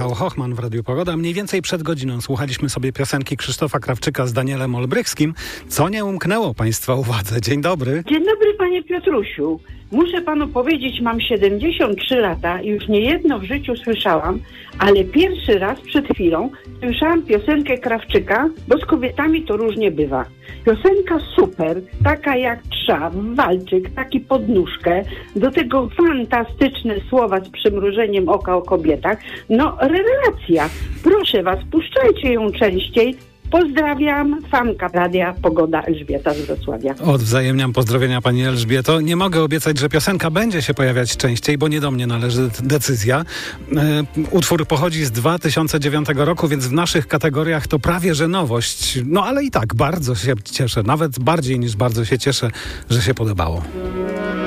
Michał Hochman w Radiu Pogoda. Mniej więcej przed godziną słuchaliśmy sobie piosenki Krzysztofa Krawczyka z Danielem Olbrychskim. Co nie umknęło Państwa uwadze? Dzień dobry. Dzień dobry, panie Piotrusiu. Muszę panu powiedzieć, mam 73 lata i już niejedno w życiu słyszałam, ale pierwszy raz przed chwilą słyszałam piosenkę Krawczyka, bo z kobietami to różnie bywa. Piosenka super, taka jak Trza, walczyk, taki pod nóżkę, do tego fantastyczne słowa z przymrużeniem oka o kobietach. No, rewelacja. Proszę was, puszczajcie ją częściej. Pozdrawiam, fanka Radia Pogoda Elżbieta z Wrocławia. Odwzajemniam pozdrowienia pani Elżbieto. Nie mogę obiecać, że piosenka będzie się pojawiać częściej, bo nie do mnie należy decyzja. Utwór pochodzi z 2009 roku, więc w naszych kategoriach to prawie że nowość. No ale i tak bardzo się cieszę, nawet bardziej niż bardzo się cieszę, że się podobało.